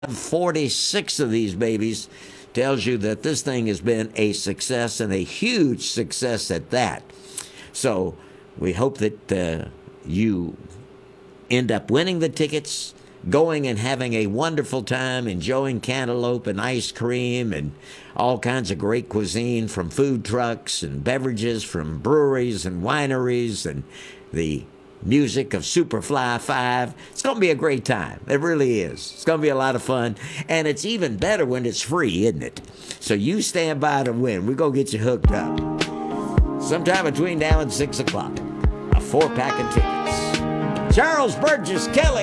46 of these babies tells you that this thing has been a success, and a huge success at that. So we hope that you end up winning the tickets, going and having a wonderful time, enjoying cantaloupe and ice cream and all kinds of great cuisine from food trucks and beverages from breweries and wineries, and the music of Superfly 5. It's going to be a great time. It really is. It's going to be a lot of fun. And it's even better when it's free, isn't it? So you stand by to win. We're going to get you hooked up. Sometime between now and 6 o'clock. A 4-pack of tickets. Charles Burgess Kelly.